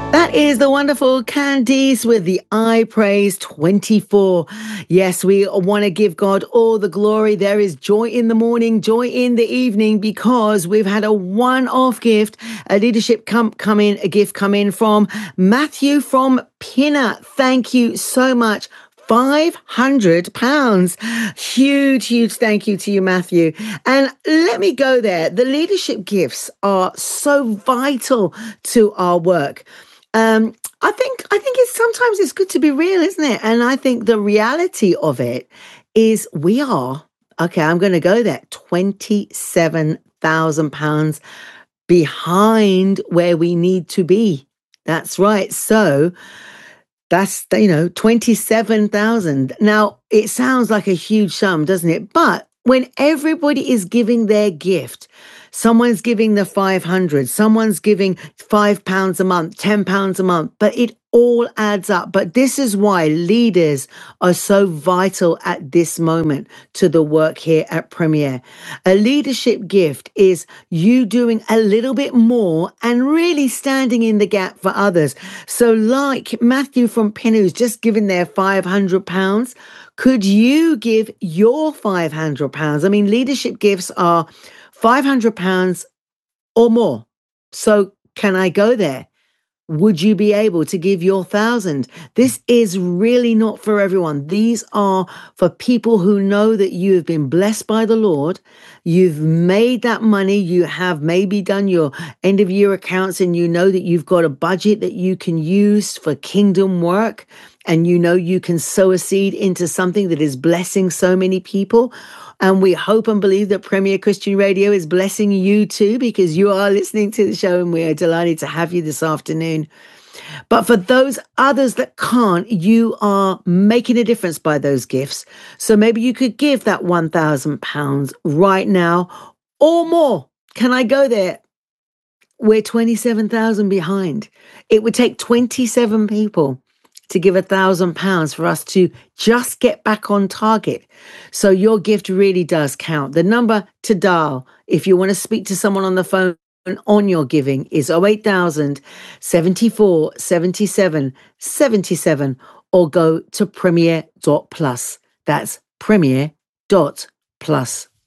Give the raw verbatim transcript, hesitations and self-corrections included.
That is the wonderful Candice with the I Praise twenty-four. Yes, we want to give God all the glory. There is joy in the morning, joy in the evening, because we've had a one-off gift, a leadership come, come in, a gift come in from Matthew from Pinner. Thank you so much. five hundred pounds. Huge, huge thank you to you, Matthew. And let me go there. The leadership gifts are so vital to our work. Um, I think I think it's sometimes it's good to be real, isn't it? And I think the reality of it is we are, okay, I'm going to go there, twenty-seven thousand pounds behind where we need to be. That's right. So that's, you know, twenty-seven thousand. Now, it sounds like a huge sum, doesn't it? But when everybody is giving their gift, someone's giving the five hundred, someone's giving five pounds a month, ten pounds a month, but it all adds up. But this is why leaders are so vital at this moment to the work here at Premier. A leadership gift is you doing a little bit more and really standing in the gap for others. So like Matthew from Pinner, who's just given their five hundred pounds, could you give your five hundred pounds? I mean, leadership gifts are five hundred pounds or more. So can I go there? Would you be able to give your thousand? This is really not for everyone. These are for people who know that you have been blessed by the Lord. You've made that money. You have maybe done your end of year accounts and you know that you've got a budget that you can use for kingdom work. And you know you can sow a seed into something that is blessing so many people. And we hope and believe that Premier Christian Radio is blessing you too, because you are listening to the show and we are delighted to have you this afternoon. But for those others that can't, you are making a difference by those gifts. So maybe you could give that one thousand pounds right now or more. Can I go there? We're twenty-seven thousand behind. It would take twenty-seven people to give a thousand pounds for us to just get back on target. So your gift really does count. The number to dial if you want to speak to someone on the phone on your giving is oh eight thousand, seventy-four, seventy-seven, seventy-seven, or go to premier dot plus. That's premier dot plus.